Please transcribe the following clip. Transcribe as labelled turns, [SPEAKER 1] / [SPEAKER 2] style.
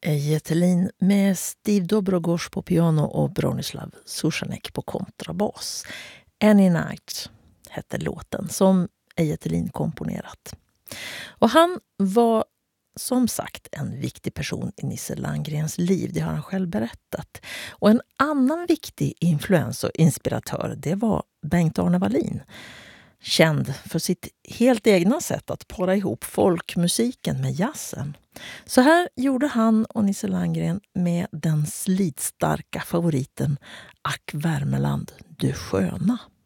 [SPEAKER 1] Eje Thelin med Steve Dobrogos på piano och Bronislav Suchanek på kontrabas. Any Night hette låten som Eje Thelin komponerat. Och han var som sagt en viktig person i Nisse Landgrens liv, det har han själv berättat. Och en annan viktig influens och inspiratör, det var Bengt-Arne Wallin. Känd för sitt helt egna sätt att para ihop folkmusiken med jazzen. Så här gjorde han och Nisse Landgren med den slitstarka favoriten Ack Värmeland, du sköna.